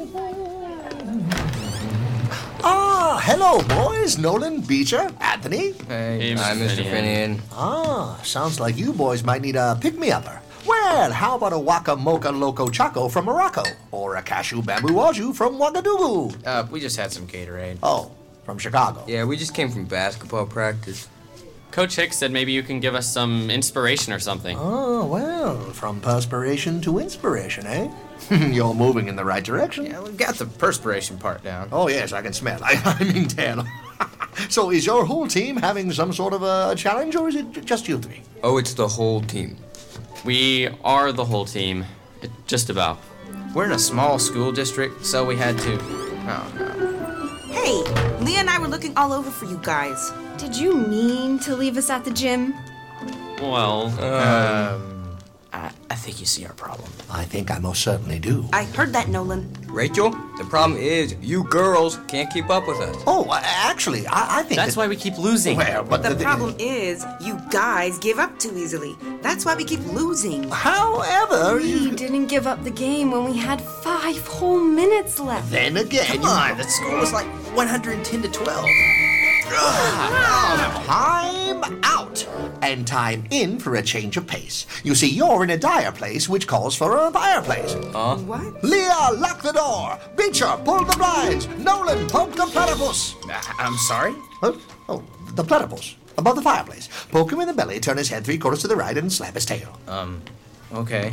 Ah, hello, boys. Nolan, Beecher, Anthony. Hey, I'm Mr. Finian. Ah, sounds like you boys might need a pick-me-upper. Well, how about a Waka Mocha Loco Choco from Morocco? Or a Cashew Bamboo Waju from Ouagadougou? We just had some Gatorade. Oh, from Chicago. Yeah, we just came from basketball practice. Coach Hicks said maybe you can give us some inspiration or something. Oh, well, from perspiration to inspiration, eh? You're moving in the right direction. Yeah, we've got the perspiration part down. Oh, yes, I can smell. I mean, tell. So is your whole team having some sort of a challenge, or is it just you three? Oh, it's the whole team. We are the whole team. Just about. We're in a small school district, so we had to... Oh, no. Hey, Leah and I were looking all over for you guys. Did you mean to leave us at the gym? Well, I think you see our problem. I think I most certainly do. I heard that, Nolan. Rachel, the problem is you girls can't keep up with us. Oh, actually, I think that's why we keep losing. Well, but The problem is, you guys give up too easily. That's why we keep losing. However, We didn't give up the game when we had 5 whole minutes left. then again, Come on, the score was like 110 to 12. Time out and time in for a change of pace. You see, you're in a dire place, which calls for a fireplace. What? Leah, lock the door. Beecher, pull the blinds. Nolan, poke the platypus. I'm sorry? Oh, the platypus above the fireplace. Poke him in the belly, turn his head 3/4 to the right, and slap his tail. Okay.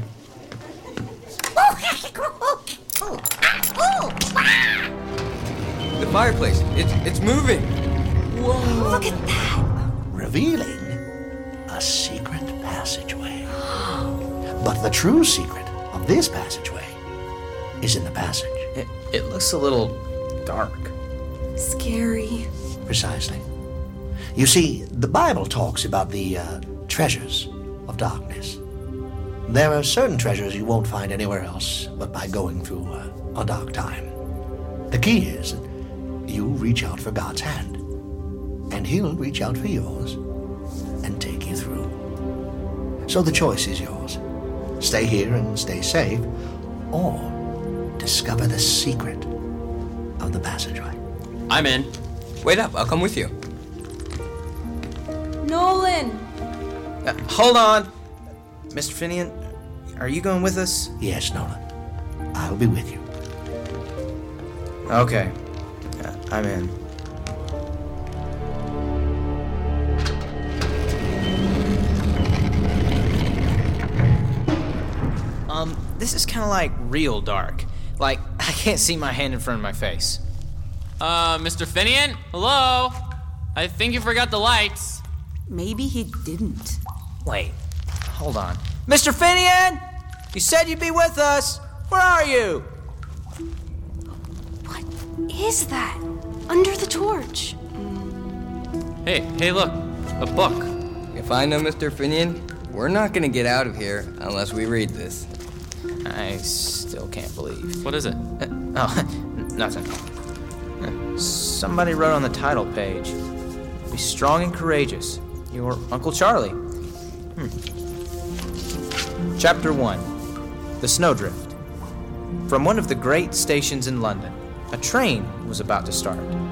The fireplace, it's moving. Look at that. Revealing a secret passageway. But the true secret of this passageway is in the passage. It looks a little dark. Scary. Precisely. You see, the Bible talks about the treasures of darkness. There are certain treasures you won't find anywhere else but by going through a dark time. The key is you reach out for God's hand, and He'll reach out for yours and take you through. So the choice is yours. Stay here and stay safe, or discover the secret of the passageway. I'm in. Wait up, I'll come with you. Nolan! Hold on. Mr. Finian, are you going with us? Yes, Nolan. I'll be with you. Okay. I'm in. This is kind of like real dark. Like, I can't see my hand in front of my face. Mr. Finian? Hello? I think you forgot the lights. Maybe he didn't. Wait, hold on. Mr. Finian! You said you'd be with us. Where are you? What is that? Under the torch. Hey, look. A book. If I know Mr. Finian, we're not gonna get out of here unless we read this. I still can't believe. What is it? Nothing. Somebody wrote on the title page, "Be strong and courageous. Your Uncle Charlie." Chapter 1. The Snowdrift. From one of the great stations in London, a train was about to start.